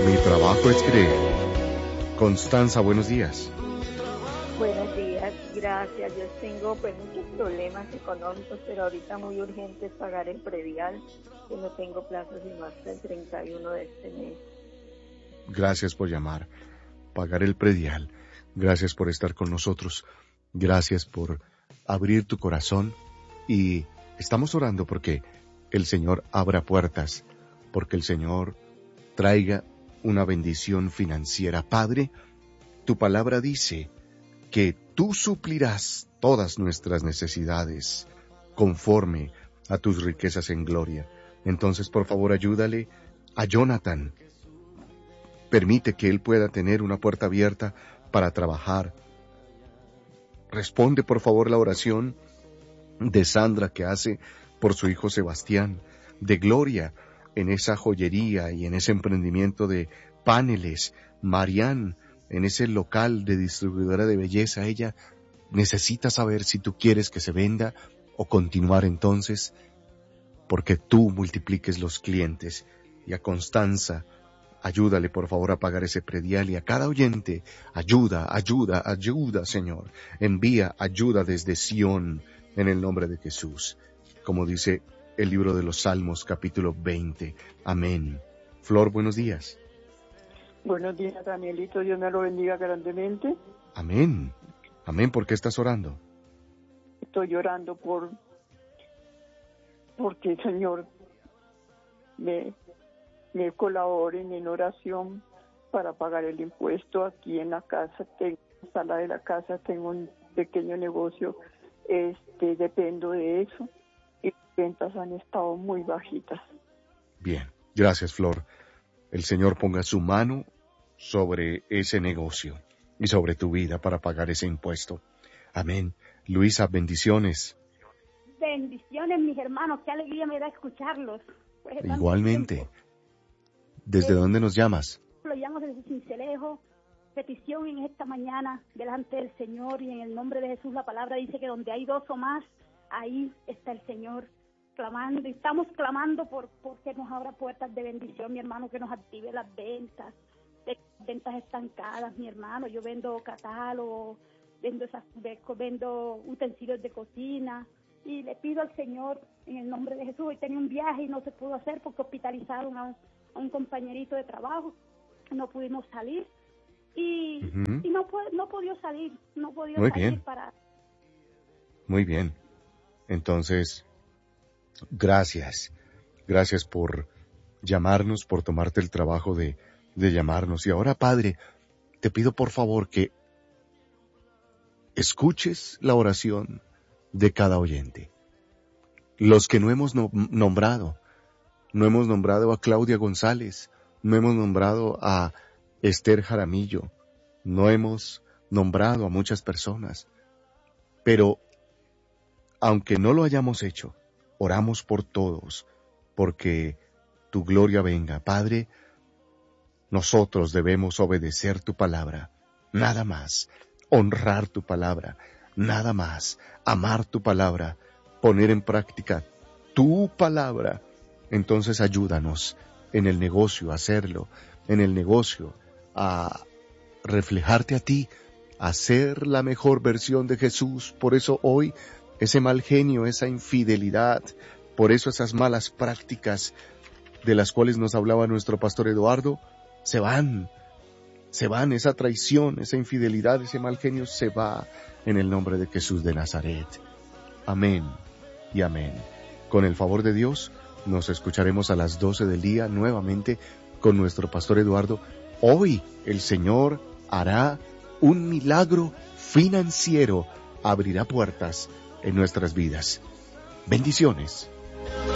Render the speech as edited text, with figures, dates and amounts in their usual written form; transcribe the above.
Mi trabajo es creer. Constanza, buenos días. Buenos días, gracias. Yo tengo muchos problemas económicos, pero ahorita muy urgente es pagar el predial, que no tengo plazo sino hasta el 31 de este mes. Gracias por llamar. Pagar el predial. Gracias por estar con nosotros. Gracias por abrir tu corazón. Y estamos orando porque el Señor abra puertas, porque el Señor traiga una bendición financiera. Padre, tu palabra dice que tú suplirás todas nuestras necesidades conforme a tus riquezas en gloria. Entonces, por favor, ayúdale a Jonathan. Permite que él pueda tener una puerta abierta para trabajar. Responde, por favor, la oración de Sandra que hace por su hijo Sebastián, de Gloria en esa joyería y en ese emprendimiento de paneles, Marian en ese local de distribuidora de belleza. Ella necesita saber si tú quieres que se venda o continuar entonces, porque tú multipliques los clientes. Y a Constanza, ayúdale por favor a pagar ese predial, y a cada oyente, ayuda, Señor. Envía ayuda desde Sión, en el nombre de Jesús. Como dice el libro de los Salmos, capítulo 20. Amén. Flor, buenos días. Buenos días, Danielito. Dios me lo bendiga grandemente. Amén. Amén. ¿Por qué estás orando? Estoy orando porque el Señor me colaboren en oración para pagar el impuesto. Aquí en la casa, en la sala de la casa, tengo un pequeño negocio. Dependo de eso, y las ventas han estado muy bajitas. Bien, gracias, Flor. El Señor ponga su mano sobre ese negocio y sobre tu vida para pagar ese impuesto. Amén. Luisa, bendiciones. Bendiciones, mis hermanos, qué alegría me da escucharlos. Pues, igualmente. ¿Desde dónde nos llamas? Lo llamo desde Cincelejo. Petición en esta mañana delante del Señor, y en el nombre de Jesús la palabra dice que donde hay dos o más, ahí está el Señor clamando. Y estamos clamando porque nos abra puertas de bendición, mi hermano, que nos active las ventas estancadas, mi hermano. Yo vendo catálogos, vendo utensilios de cocina, y le pido al Señor en el nombre de Jesús. Hoy tenía un viaje y no se pudo hacer porque hospitalizaron a un compañerito de trabajo. No pudimos salir. Y no podía salir. Muy bien. Muy bien. Entonces, gracias por llamarnos, por tomarte el trabajo de llamarnos. Y ahora, Padre, te pido por favor que escuches la oración de cada oyente. Los que no hemos nombrado. No hemos nombrado a Claudia González, no hemos nombrado a Esther Jaramillo, no hemos nombrado a muchas personas. Pero, aunque no lo hayamos hecho, oramos por todos, porque tu gloria venga. Padre, nosotros debemos obedecer tu palabra, nada más, honrar tu palabra, nada más, amar tu palabra, poner en práctica tu palabra. Entonces ayúdanos en el negocio a hacerlo, en el negocio a reflejarte a ti, a ser la mejor versión de Jesús. Por eso hoy ese mal genio, esa infidelidad, por eso esas malas prácticas de las cuales nos hablaba nuestro pastor Eduardo, se van, esa traición, esa infidelidad, ese mal genio se va en el nombre de Jesús de Nazaret. Amén y amén. Con el favor de Dios, nos escucharemos a las 12 del día nuevamente con nuestro pastor Eduardo. Hoy el Señor hará un milagro financiero, abrirá puertas en nuestras vidas. Bendiciones.